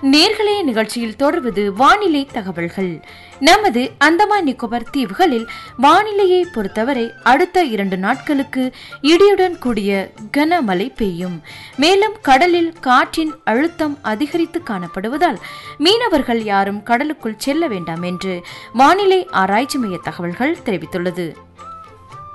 நேர்களே, நிகழ்ச்சியில் தொடர்வது வானிலை தகவல்கள். நமது அந்தமான் நிக்கோபர் தீவுகளில் வானிலையை பொறுத்தவரை அடுத்த 2 நாட்களுக்கு இடியுடன் கூடிய கனமழை பெய்யும். மேலும் கடலில் காற்றின் அழுத்தம் அதிகரித்து காணப்படுவதால் மீனவர்கள் யாரும் கடலுக்குள் செல்ல வேண்டாம் என்று வானிலை ஆராய்ச்சி மைய தகவல்கள் தெரிவித்துள்ளது.